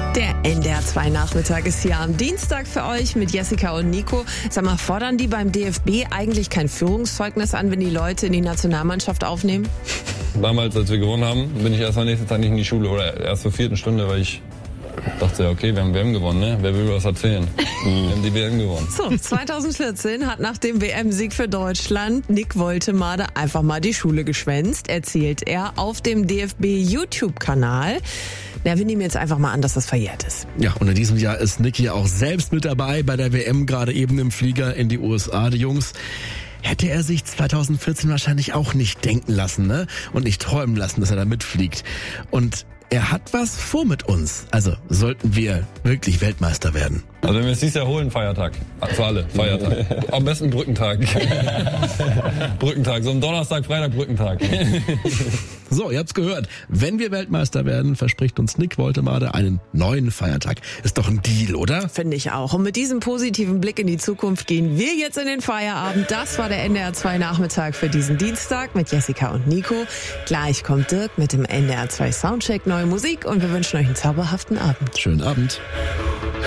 Der NDR 2 Nachmittag ist hier am Dienstag für euch mit Jessica und Nico. Sag mal, fordern die beim DFB eigentlich kein Führungszeugnis an, wenn die Leute in die Nationalmannschaft aufnehmen? Damals, als wir gewonnen haben, bin ich erstmal nächsten Tag nicht in die Schule oder erst zur 4. Stunde, weil ich dachte, ja, okay, wir haben WM gewonnen, ne? Wer will mir was erzählen? Wir haben die WM gewonnen. So, 2014 hat nach dem WM-Sieg für Deutschland Nick Woltemade einfach mal die Schule geschwänzt, erzählt er auf dem DFB-YouTube-Kanal. Na, wir nehmen jetzt einfach mal an, dass das verjährt ist. Ja, und in diesem Jahr ist Nick hier auch selbst mit dabei bei der WM, gerade eben im Flieger in die USA. Die Jungs, hätte er sich 2014 wahrscheinlich auch nicht denken lassen, ne? Und nicht träumen lassen, dass er da mitfliegt. Und er hat was vor mit uns. Also sollten wir wirklich Weltmeister werden. Also wenn wir es dieses Jahr holen, Feiertag. Für alle, Feiertag. Am besten Brückentag. Brückentag, so ein Donnerstag, Freitag, Brückentag. So, ihr habt's gehört. Wenn wir Weltmeister werden, verspricht uns Nick Woltemade einen neuen Feiertag. Ist doch ein Deal, oder? Finde ich auch. Und mit diesem positiven Blick in die Zukunft gehen wir jetzt in den Feierabend. Das war der NDR 2 Nachmittag für diesen Dienstag mit Jessica und Nico. Gleich kommt Dirk mit dem NDR 2 Soundcheck, neue Musik und wir wünschen euch einen zauberhaften Abend. Schönen Abend.